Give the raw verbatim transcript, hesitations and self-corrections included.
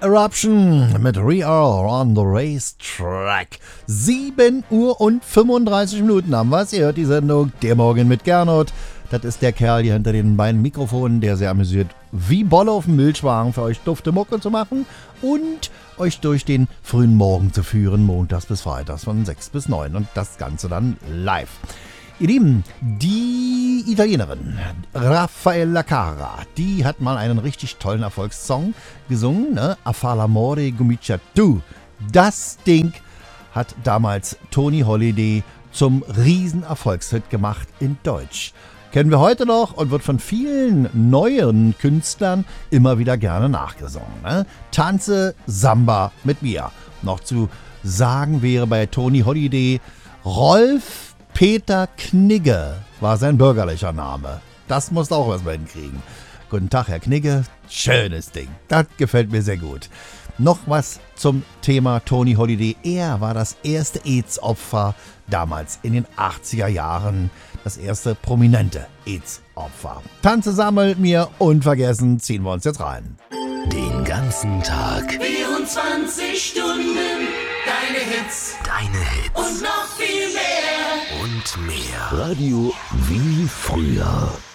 Eruption mit We Are on the Racetrack. sieben Uhr und fünfunddreißig Minuten haben wir. Ihr hört die Sendung Der Morgen mit Gernot. Das ist der Kerl hier hinter den beiden Mikrofonen, der sehr amüsiert wie Bolle auf dem Milchwagen für euch dufte Mucke zu machen und euch durch den frühen Morgen zu führen, montags bis freitags von sechs bis neun und das Ganze dann live. Ihr Lieben, die Italienerin Raffaella Carrà, die hat mal einen richtig tollen Erfolgssong gesungen, ne? A far l'amore comincia tu. Das Ding hat damals Tony Holiday zum Riesenerfolgshit gemacht in Deutsch. Kennen wir heute noch und wird von vielen neuen Künstlern immer wieder gerne nachgesungen. Ne? Tanze Samba mit mir. Noch zu sagen wäre bei Tony Holiday Rolf Peter Knigge war sein bürgerlicher Name. Das musst du auch erstmal hinkriegen. Guten Tag, Herr Knigge. Schönes Ding. Das gefällt mir sehr gut. Noch was zum Thema Tony Holiday. Er war das erste AIDS-Opfer damals in den achtziger Jahren. Das erste prominente AIDS-Opfer. Tanze sammelt mir unvergessen. Ziehen wir uns jetzt rein. Den ganzen Tag. vierundzwanzig Stunden. Deine Hits. Deine Hits. Und noch viel mehr. Und mehr. Radio wie früher.